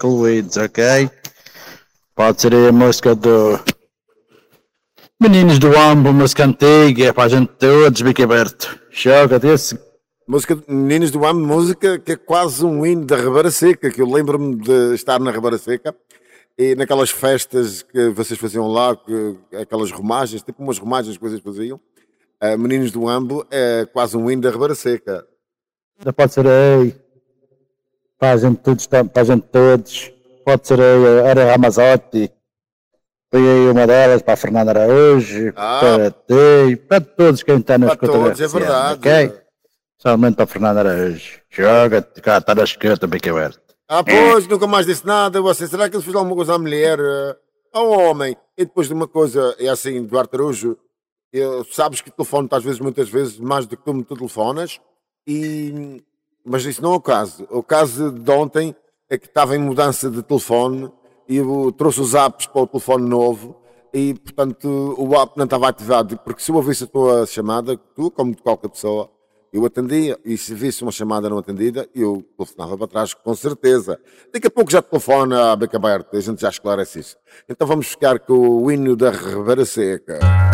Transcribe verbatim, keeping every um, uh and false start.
incluídos, ok? Pode ser aí a música do Meninos do Ambo, música antiga, é para a gente todos, bico aberto. Joga desse. Música de Meninos do Ambo, música que é quase um hino da Ribeira Seca, que eu lembro-me de estar na Ribeira Seca e naquelas festas que vocês faziam lá, que, aquelas romagens, tipo umas romagens que vocês faziam. Uh, Meninos do Ambo é quase um hino da Ribeira Seca. Já pode ser aí, para a gente todos, para a gente todos. Pode ser aí, era Ramazotti. Foi aí uma delas para a Fernanda Araújo, Ah, para ti, para todos quem está na para escuta todos, da é F C M, verdade. ok? Somente para a Fernanda Araújo. Joga, cá está na escuta, bico aberto. Ah, pois, nunca mais disse nada. Você, será que ele fez alguma coisa à mulher, eh, ao homem? E depois de uma coisa, é assim, Duarte Araújo, eu, sabes que o telefone às vezes, muitas vezes, mais do que tu me telefonas, e, mas isso não é o caso. O caso de ontem é que estava em mudança de telefone e eu trouxe os apps para o telefone novo e, portanto, o app não estava ativado. Porque se eu ouvisse a tua chamada, tu, como de qualquer pessoa, eu atendia e se visse uma chamada não atendida, eu telefonava para trás, com certeza. Daqui a pouco já telefona a beca aberta, a gente já esclarece isso. Então vamos ficar com o hino da Ribeira Seca.